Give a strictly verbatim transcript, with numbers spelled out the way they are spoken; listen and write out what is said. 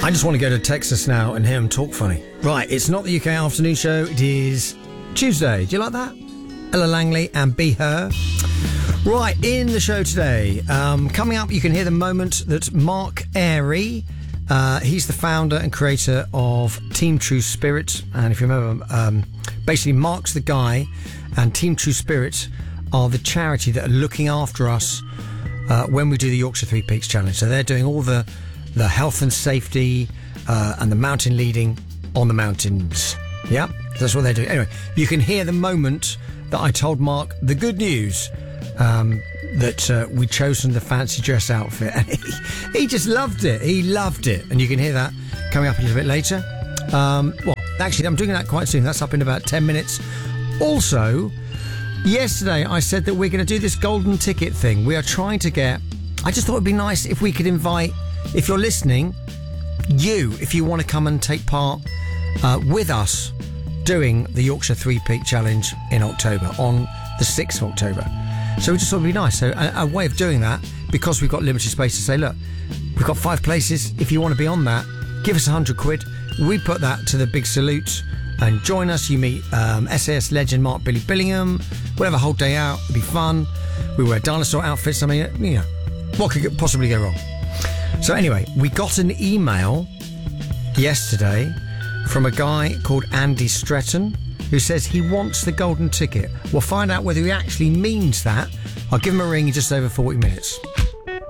I just want to go to Texas now and hear him talk funny. Right, it's not the U K afternoon show. It is Tuesday. Do you like that? Ella Langley and Be Her. Right, in the show today, um, coming up, you can hear the moment that Mark Airy, uh, he's the founder and creator of Team True Spirit. And if you remember, um, basically Mark's the guy and Team True Spirit are the charity that are looking after us uh, when we do the Yorkshire Three Peaks Challenge. So they're doing all the the health and safety uh, and the mountain leading on the mountains. Yeah, that's what they're doing. Anyway, you can hear the moment that I told Mark the good news um, that uh, we'd chosen the fancy dress outfit. And he, he just loved it. He loved it. And you can hear that coming up a little bit later. Um, well, actually, I'm doing that quite soon. That's up in about ten minutes. Also, yesterday I said that we're going to do this golden ticket thing. We are trying to get... I just thought it'd be nice if we could invite... If you're listening, you, if you want to come and take part uh, with us doing the Yorkshire Three Peak Challenge in October, on the sixth of October. So we just thought it'd be nice. So a, a way of doing that, because we've got limited space, to say, look, we've got five places. If you want to be on that, give us a hundred quid. We put that to the big salute and join us. You meet um, S A S legend Mark Billy Billingham. We'll have a whole day out. It'll be fun. We wear dinosaur outfits. I mean, you know, what could possibly go wrong? So anyway, we got an email yesterday from a guy called Andy Stretton who says he wants the golden ticket. We'll find out whether he actually means that. I'll give him a ring in just over forty minutes.